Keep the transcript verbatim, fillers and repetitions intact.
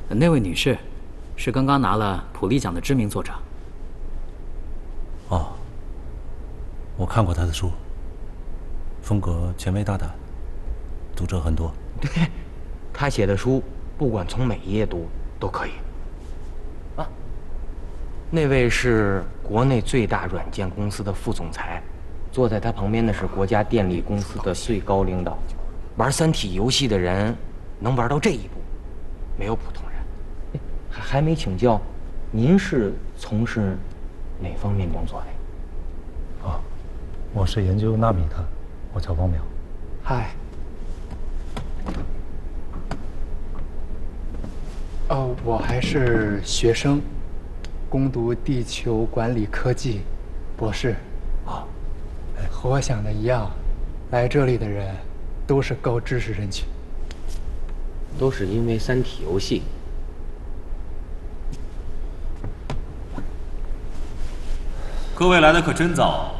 那位女士，是刚刚拿了普利奖的知名作者。 哦，我看过她的书，风格前卫大胆，读者很多。 对，她写的书，不管从哪一页读都可以。啊，那位是国内最大软件公司的副总裁，坐在他旁边的是国家电力公司的最高领导。玩三体游戏的人能玩到这一步，没有普通人。还还没请教，您是从事哪方面工作的？ 啊，我是研究纳米的，我叫汪淼。 嗨。哦，我还是学生，攻读地球管理科技博士。 啊， 和我想的一样，来这里的人都是高知识人群。 都是因为三体游戏。 各位来的可真早，